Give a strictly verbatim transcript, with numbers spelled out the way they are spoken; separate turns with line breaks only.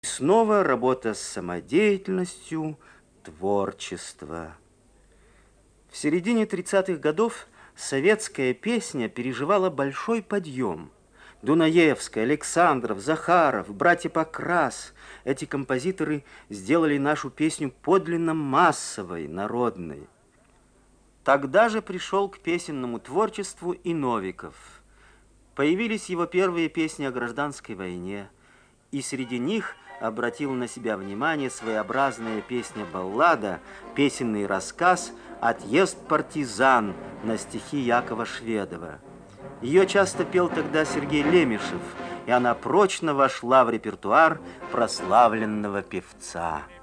Снова работа с самодеятельностью, творчество. В середине тридцатых годов советская песня переживала большой подъем. Дунаевская, Александров, Захаров, братья Покрас. Эти композиторы сделали нашу песню подлинно массовой, народной. Тогда же пришел к песенному творчеству и Новиков. Появились его первые песни о гражданской войне, и среди них обратил на себя внимание своеобразная песня-баллада, песенный рассказ «Отъезд партизан» на стихи Якова Шведова. Ее часто пел тогда Сергей Лемешев, и она прочно вошла в репертуар прославленного певца.